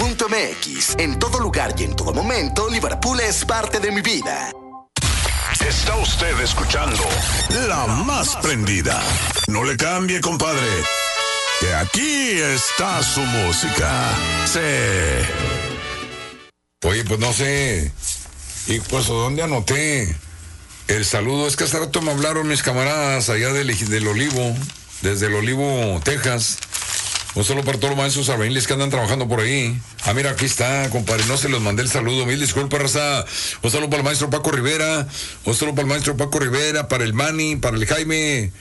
liverpool.mx. En todo lugar y en todo momento, Liverpool es parte de mi vida. Está usted escuchando La Más Prendida. No le cambie, compadre, que aquí está su música. Sí. Oye, pues no sé. ¿Y pues dónde anoté el saludo? Es que hace rato me hablaron mis camaradas allá del Olivo, desde el Olivo, Texas. Un saludo para todos los maestros albañiles que andan trabajando por ahí. Ah, mira, aquí está, compadre, no se los mandé el saludo. Mil disculpas, raza. Un saludo para el maestro Paco Rivera. Un saludo para el maestro Paco Rivera, para el Manny, para el Jaime.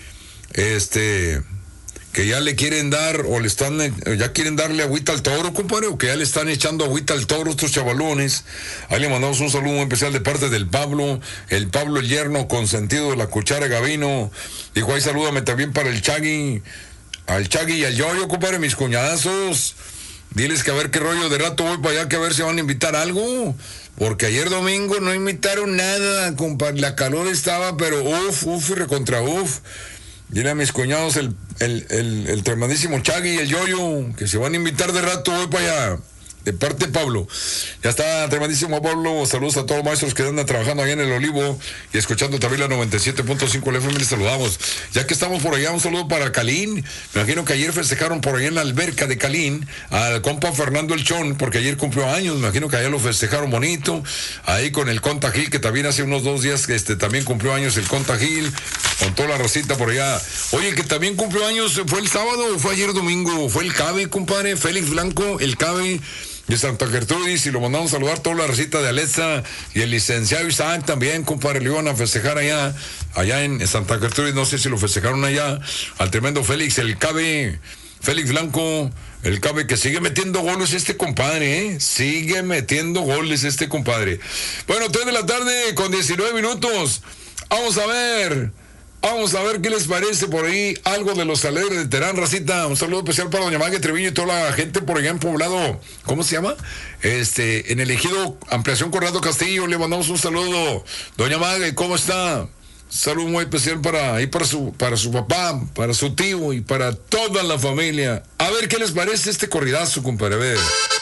Que ya le quieren dar, o le están, ya quieren darle agüita al toro, compadre, o que ya le están echando agüita al toro estos chavalones. Ahí le mandamos un saludo muy especial de parte del Pablo, el yerno consentido de la cuchara Gavino. Dijo, ahí salúdame también para el Chagui, al Chagui y al Yoyo, compadre, mis cuñadazos. Diles que a ver qué rollo, de rato voy para allá, que a ver si van a invitar algo. Porque ayer domingo no invitaron nada, compadre. La calor estaba, pero uf, y recontra uf. Dile a mis cuñados, el tremendísimo Chagui y el Yoyo, que se van a invitar de rato, voy para allá. De parte de Pablo. Ya está, tremendísimo Pablo. Saludos a todos los maestros que andan trabajando allá en el Olivo y escuchando también la 97.5 el FM. Les saludamos. Ya que estamos por allá, un saludo para Calín. Me imagino que ayer festejaron por allá en la alberca de Calín al compa Fernando El Chon, porque ayer cumplió años. Me imagino que allá lo festejaron bonito. Ahí con el Conta Gil, que también hace unos 2 días que también cumplió años el Conta Gil, con toda la racita por allá. Oye, que también cumplió años, ¿fue el sábado o fue ayer domingo? Fue el Cabe, compadre, Félix Blanco, el Cabe de Santa Gertrudis, y lo mandamos a saludar toda la recita de Alexa, y el licenciado Isaac también, compadre, le iban a festejar allá en Santa Gertrudis, no sé si lo festejaron allá, al tremendo Félix, el Cabe, Félix Blanco, el Cabe, que sigue metiendo goles este compadre, sigue metiendo goles este compadre. Bueno, 3 de la tarde con 19 minutos, vamos a ver qué les parece por ahí, algo de los Alegres de Terán, racita. Un saludo especial para doña Mague Treviño y toda la gente por allá en Poblado, ¿cómo se llama? En el ejido Ampliación Corrado Castillo, le mandamos un saludo. Doña Mague, ¿cómo está? Saludo muy especial para su papá, para su tío y para toda la familia. A ver qué les parece este corridazo, compadre, a ver.